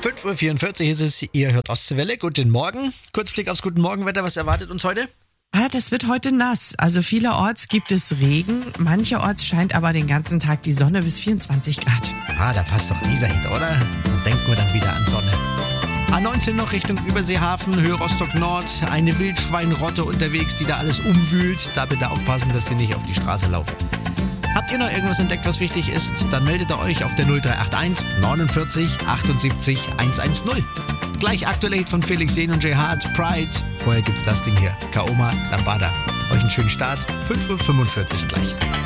5:44 Uhr ist es, ihr hört Ostwelle. Guten Morgen. Kurzblick aufs Guten Morgenwetter. Was erwartet uns heute? Das wird heute nass. Also vielerorts gibt es Regen. Mancherorts scheint aber den ganzen Tag die Sonne bis 24 Grad. Da passt doch dieser Hit, oder? Dann denken wir dann wieder an Sonne. A19 noch Richtung Überseehafen, Höhe Rostock Nord. Eine Wildschweinrotte unterwegs, die da alles umwühlt. Da bitte aufpassen, dass sie nicht auf die Straße laufen. Habt ihr noch irgendwas entdeckt, was wichtig ist? Dann meldet ihr euch auf der 0381 49 78 110. Gleich aktuelle Hit von Felix Jähn und J Hart, Pride. Vorher gibt's das Ding hier, Kaoma Lambada. Euch einen schönen Start, 5:45 Uhr gleich.